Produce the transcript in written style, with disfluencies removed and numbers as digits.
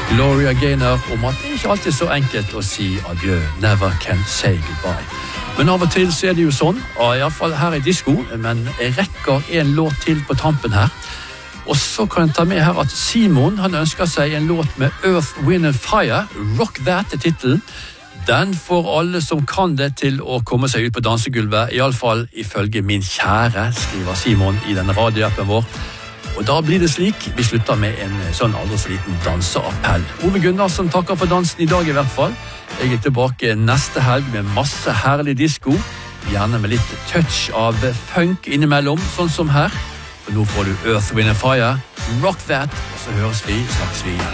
Gloria Gaynor om at det ikke alltid er så enkelt å si adjø. Never can say goodbye. Men av og til så er det jo sånn, og i hvert fall her i disco, men jeg rekker en låt til på tampen her. Og så kan jeg ta med her at Simon, han ønsker seg en låt med Earth, Wind and Fire. Rock That er titlen. Den får alle som kan det til å komme seg ut på dansegulvet, i alle fall ifølge min kjære, skriver Simon i denne radioappen vår. Og da blir det slik, vi slutter med en sånn aldri så liten danseappell. Ove Gunnarsson takker for dansen i dag i hvert fall. Jeg er tilbake neste helg med masse herlig disco, gjerne med litt touch av funk innimellom, sånn som her. For nå får du Earth, Wind and Fire, Rock That, og så snakkes vi igjen.